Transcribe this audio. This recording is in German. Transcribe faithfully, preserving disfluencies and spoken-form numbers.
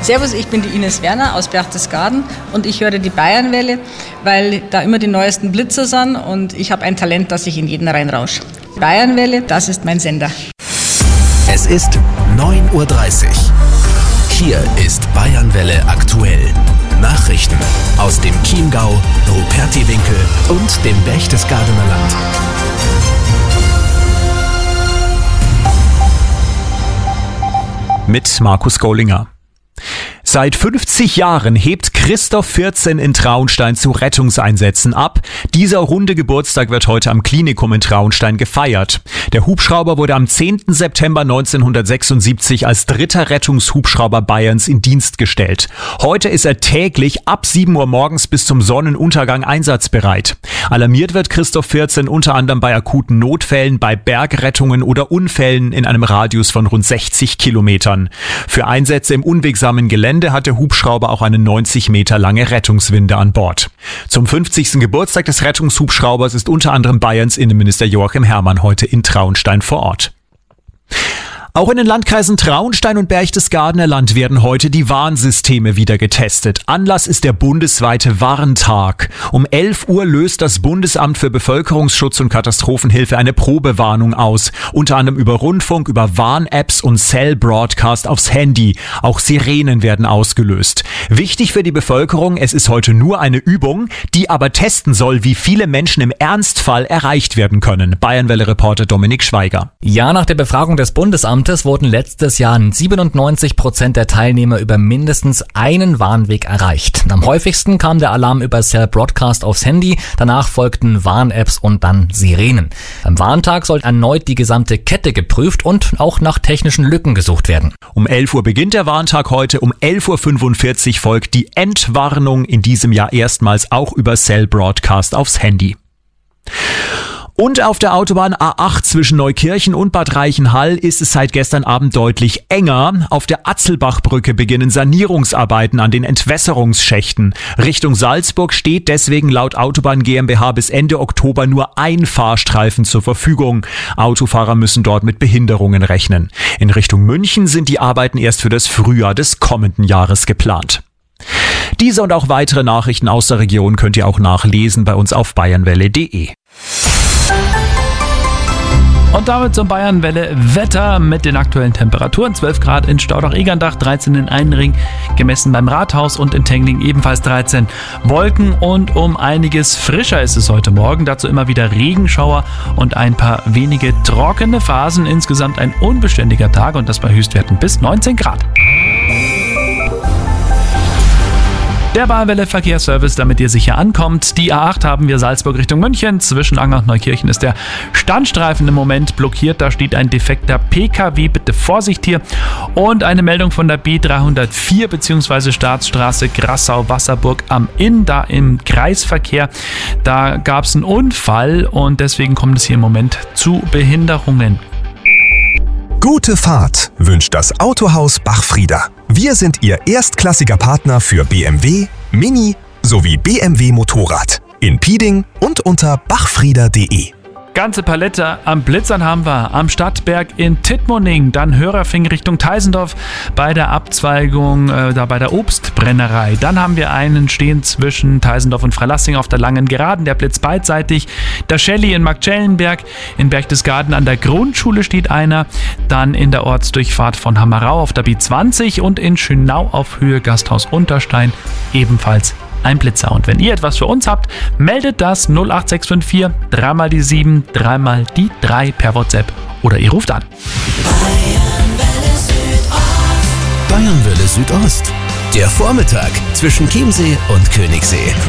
Servus, ich bin die Ines Werner aus Berchtesgaden und ich höre die Bayernwelle, weil da immer die neuesten Blitzer sind und ich habe ein Talent, dass ich in jeden reinrausche. Bayernwelle, das ist mein Sender. Es ist neun Uhr dreißig. Hier ist Bayernwelle aktuell. Nachrichten aus dem Chiemgau, Rupertiwinkel und dem Berchtesgadener Land. Mit Markus Gollinger. Seit fünfzig Jahren hebt Christoph vierzehn in Traunstein zu Rettungseinsätzen ab. Dieser runde Geburtstag wird heute am Klinikum in Traunstein gefeiert. Der Hubschrauber wurde am zehnten September neunzehnhundertsechsundsiebzig als dritter Rettungshubschrauber Bayerns in Dienst gestellt. Heute ist er täglich ab sieben Uhr morgens bis zum Sonnenuntergang einsatzbereit. Alarmiert wird Christoph vierzehn unter anderem bei akuten Notfällen, bei Bergrettungen oder Unfällen in einem Radius von rund sechzig Kilometern. Für Einsätze im unwegsamen Gelände hat der Hubschrauber auch eine neunzig Meter lange Rettungswinde an Bord. Zum fünfzigsten Geburtstag des Rettungshubschraubers ist unter anderem Bayerns Innenminister Joachim Herrmann heute in Traunstein vor Ort. Auch in den Landkreisen Traunstein und Berchtesgadener Land werden heute die Warnsysteme wieder getestet. Anlass ist der bundesweite Warntag. Um elf Uhr löst das Bundesamt für Bevölkerungsschutz und Katastrophenhilfe eine Probewarnung aus. Unter anderem über Rundfunk, über Warn-Apps und Cell-Broadcast aufs Handy. Auch Sirenen werden ausgelöst. Wichtig für die Bevölkerung, es ist heute nur eine Übung, die aber testen soll, wie viele Menschen im Ernstfall erreicht werden können. Bayernwelle-Reporter Dominik Schweiger. Ja, nach der Befragung des Bundesamtes wurden letztes Jahr siebenundneunzig Prozent der Teilnehmer über mindestens einen Warnweg erreicht. Am häufigsten kam der Alarm über Cell Broadcast aufs Handy, danach folgten Warn-Apps und dann Sirenen. Am Warntag soll erneut die gesamte Kette geprüft und auch nach technischen Lücken gesucht werden. Um elf Uhr beginnt der Warntag heute, um elf Uhr fünfundvierzig folgt die Entwarnung, in diesem Jahr erstmals auch über Cell Broadcast aufs Handy. Und auf der Autobahn A acht zwischen Neukirchen und Bad Reichenhall ist es seit gestern Abend deutlich enger. Auf der Atzelbachbrücke beginnen Sanierungsarbeiten an den Entwässerungsschächten. Richtung Salzburg steht deswegen laut Autobahn GmbH bis Ende Oktober nur ein Fahrstreifen zur Verfügung. Autofahrer müssen dort mit Behinderungen rechnen. In Richtung München sind die Arbeiten erst für das Frühjahr des kommenden Jahres geplant. Diese und auch weitere Nachrichten aus der Region könnt ihr auch nachlesen bei uns auf bayernwelle punkt de. Und damit zum Bayernwelle Wetter mit den aktuellen Temperaturen. zwölf Grad in Staudach-Egerndach, dreizehn in Einring, gemessen beim Rathaus und in Tengling ebenfalls dreizehn. Wolken und um einiges frischer ist es heute Morgen. Dazu immer wieder Regenschauer und ein paar wenige trockene Phasen. Insgesamt ein unbeständiger Tag und das bei Höchstwerten bis neunzehn Grad. Der Bayernwelle Verkehrsservice, damit ihr sicher ankommt. Die A acht haben wir Salzburg Richtung München. Zwischen Anger und Neukirchen ist der Standstreifen im Moment blockiert. Da steht ein defekter P K W. Bitte Vorsicht hier. Und eine Meldung von der B dreihundertvier bzw. Staatsstraße Grassau-Wasserburg am Inn. Da im Kreisverkehr. Da gab es einen Unfall und deswegen kommt es hier im Moment zu Behinderungen. Gute Fahrt wünscht das Autohaus Bachfrieder. Wir sind Ihr erstklassiger Partner für B M W, Mini sowie B M W Motorrad. In Pieding und unter bachfrieder punkt de. Ganze Palette am Blitzern haben wir am Stadtberg in Tittmoning, dann Hörerfing Richtung Teisendorf bei der Abzweigung, äh, da bei der Obstbrennerei. Dann haben wir einen stehen zwischen Teisendorf und Freilassing auf der langen Geraden, der Blitz beidseitig. Der Shelly in Marktschellenberg, in Berchtesgaden an der Grundschule steht einer. Dann in der Ortsdurchfahrt von Hammerau auf der B zwanzig und in Schönau auf Höhe Gasthaus Unterstein ebenfalls ein Blitzer. Und wenn ihr etwas für uns habt, meldet das null acht sechs fünf vier, dreimal die sieben, dreimal die drei per WhatsApp oder ihr ruft an. Bayernwelle Südost. Der Vormittag zwischen Chiemsee und Königssee.